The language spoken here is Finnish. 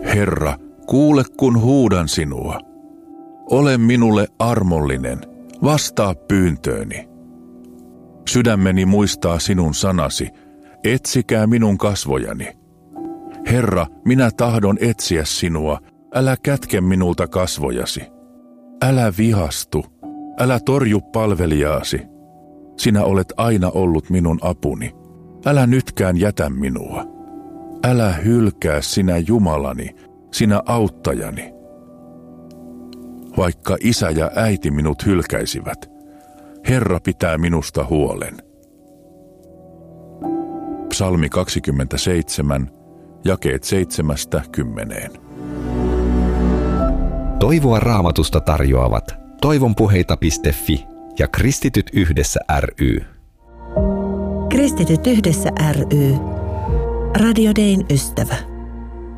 Herra, kuule kun huudan sinua. Ole minulle armollinen, vastaa pyyntööni. Sydämeni muistaa sinun sanasi, etsikää minun kasvojani. Herra, minä tahdon etsiä sinua, älä kätke minulta kasvojasi. Älä vihastu, älä torju palvelijaasi. Sinä olet aina ollut minun apuni, älä nytkään jätä minua. Älä hylkää sinä Jumalani, sinä auttajani. Vaikka isä ja äiti minut hylkäisivät, Herra pitää minusta huolen. Psalmi 27, jakeet 7-10. Toivoa Raamatusta tarjoavat toivonpuheita.fi ja Kristityt yhdessä ry. Kristityt yhdessä ry. Radio Dayn ystävä.